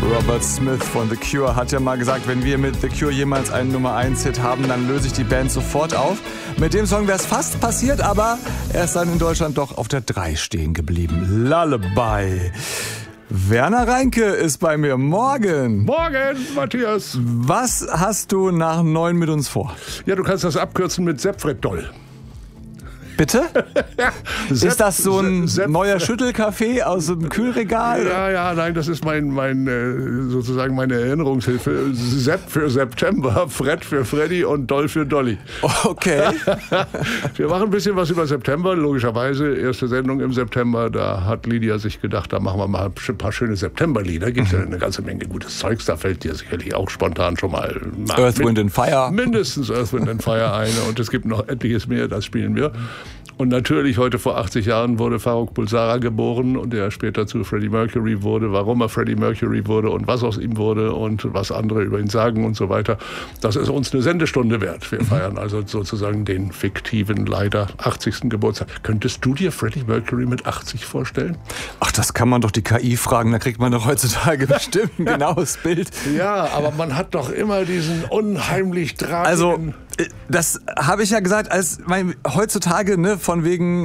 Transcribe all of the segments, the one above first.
Robert Smith von The Cure hat ja mal gesagt, wenn wir mit The Cure jemals einen Nummer-1-Hit haben, dann löse ich die Band sofort auf. Mit dem Song wäre es fast passiert, aber er ist dann in Deutschland doch auf der 3 stehen geblieben. Lullaby. Werner Reinke ist bei mir. Morgen. Morgen, Matthias. Was hast du nach 9 mit uns vor? Ja, du kannst das abkürzen mit Seppfred Doll. Bitte? Ist das so ein neuer Schüttelkaffee aus dem Kühlregal? Ja, nein, das ist sozusagen meine Erinnerungshilfe. Sepp für September, Fred für Freddy und Doll für Dolly. Okay. Wir machen ein bisschen was über September, logischerweise. Erste Sendung im September, da hat Lydia sich gedacht, da machen wir mal ein paar schöne Septemberlieder. Gibt ja eine ganze Menge gutes Zeugs, da fällt dir sicherlich auch spontan schon mal Earth, Wind and Fire. Mindestens Earth, Wind and Fire eine und es gibt noch etliches mehr, das spielen wir. Und natürlich, heute vor 80 Jahren wurde Farrokh Bulsara geboren und der später zu Freddie Mercury wurde. Warum er Freddie Mercury wurde und was aus ihm wurde und was andere über ihn sagen und so weiter. Das ist uns eine Sendestunde wert. Wir feiern also sozusagen den fiktiven, leider 80. Geburtstag. Könntest du dir Freddie Mercury mit 80 vorstellen? Ach, das kann man doch die KI fragen. Da kriegt man doch heutzutage bestimmt ein genaues Bild. Ja, aber man hat doch immer diesen unheimlich tragigen... Also, das habe ich ja gesagt, heutzutage, ne, von wegen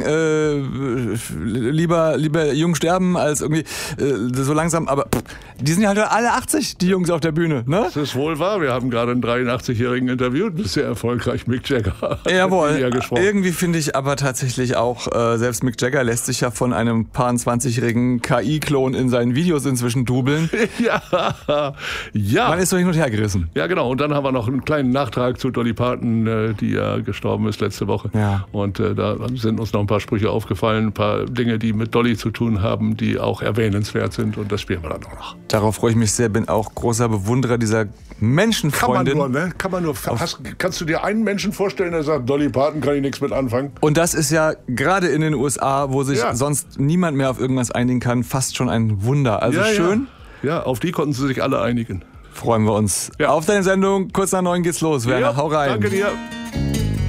lieber jung sterben als irgendwie so langsam, aber die sind ja halt alle 80, die Jungs auf der Bühne, ne? Das ist wohl wahr, wir haben gerade einen 83-Jährigen interviewt, sehr erfolgreich, Mick Jagger. Jawohl, irgendwie finde ich aber tatsächlich auch, selbst Mick Jagger lässt sich ja von einem paar 20-jährigen KI-Klon in seinen Videos inzwischen dubeln. Ja. Man ist so hin und her gerissen. Ja, genau, und dann haben wir noch einen kleinen Nachtrag zu Dolly Parton, die ja gestorben ist letzte Woche. Ja. Und da sind uns noch ein paar Sprüche aufgefallen, ein paar Dinge, die mit Dolly zu tun haben, die auch erwähnenswert sind. Und das spielen wir dann auch noch. Darauf freue ich mich sehr, bin auch großer Bewunderer dieser Menschenfreundin. Kann man nur. Kannst du dir einen Menschen vorstellen, der sagt, Dolly Parton kann ich nichts mit anfangen? Und das ist ja gerade in den USA, wo sich sonst niemand mehr auf irgendwas einigen kann, fast schon ein Wunder. Also schön. Ja, auf die konnten sie sich alle einigen. Freuen wir uns. Auf deine Sendung. Kurz nach 9 geht's los. Werner, hau rein. Danke dir.